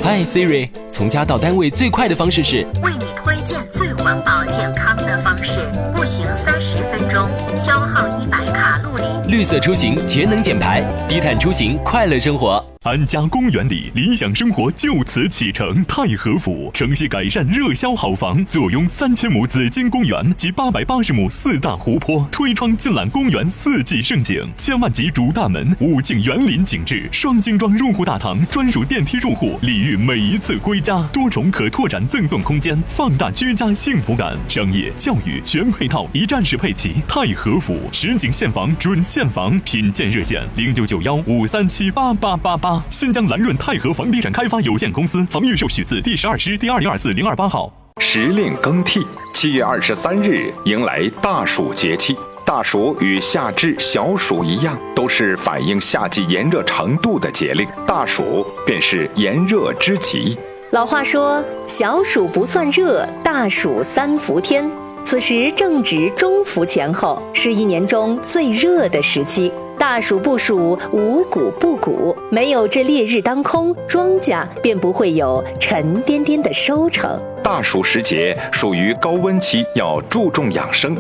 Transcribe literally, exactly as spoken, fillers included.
嗨 Siri， 从家到单位最快的方式是为你推荐最环保健康的方式：步行三十分钟，消耗一百卡路里。 绿色出行，节能减排，低碳出行，快乐生活。 安家公园里，理想生活就此启程。太和府城西改善热销好房，坐拥三千亩紫金公园及八百八十亩四大湖泊，推窗尽览公园四季盛景。千万级主大门，五景园林景致，双精装入户大堂，专属电梯入户，礼遇每一次归家。多重可拓展赠送空间，放大居家幸福感。商业、教育全配套，一站式配齐。太和府实景现房，准现房，品鉴热线零九九幺五三七八八八八。新疆蓝润泰和房地产开发有限公司，房预售许字第十二师第二零二四零二八号。 时令更替，七月二十三日迎来大暑节气。大暑与夏至、小暑一样，都是反映夏季炎热程度的节令。大暑便是炎热之极。 老话说，小暑不算热，大暑三伏天。此时正值中伏前后，是一年中最热的时期。大暑不暑，五谷不谷，没有这烈日当空，庄稼便不会有沉甸甸的收成。 大暑时节属于高温期，要注重养生。